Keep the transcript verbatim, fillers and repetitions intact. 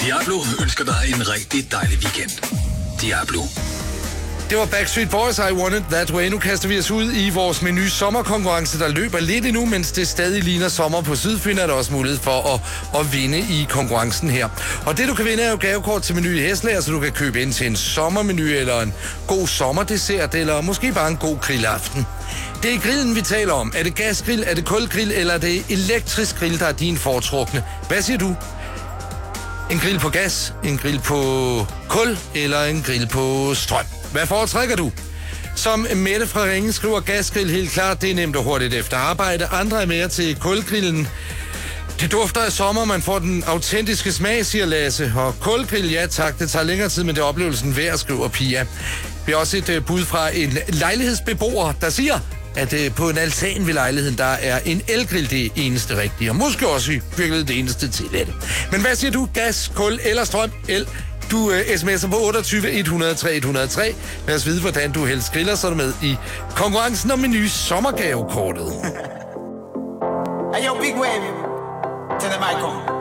Diablo ønsker dig en rigtig dejlig weekend. Diablo. Det var Backstreet Boys, I Want It That Way. Nu kaster vi os ud i vores menu sommerkonkurrence, der løber lidt endnu, mens det stadig ligner sommer på Sydfyn, er der også mulighed for at, at vinde i konkurrencen her. Og det, du kan vinde, er jo gavekort til Meny i Hesselager, så du kan købe ind til en sommermenu, eller en god sommerdessert, eller måske bare en god grillaften. Det er grillen, vi taler om. Er det gasgrill, er det kulgrill, eller er det elektrisk grill, der er din foretrukne? Hvad siger du? En grill på gas, en grill på kul, eller en grill på strøm? Hvad foretrækker du? Som Mette fra Ringe skriver, gasgrill helt klart, det er nemt og hurtigt efter arbejde. Andre er mere til kulgrillen. Det dufter af sommer, man får den autentiske smag, siger Lasse. Og kulgrill, ja tak, det tager længere tid, men det er oplevelsen værd, skriver Pia. Vi har også et bud fra en lejlighedsbeboer, der siger, at på en altan ved lejligheden, der er en elgrill det eneste rigtige. Og måske også i virkeligheden det eneste til det. Men hvad siger du? Gas, kul eller strøm? El? Du uh, sms'er på otteogtyve et hundrede tre et hundrede tre. Lad os vide, hvordan du helst griller, så er du med i konkurrencen om Menys sommergavekortet. Hey, yo, Big Wave. Tell them I come.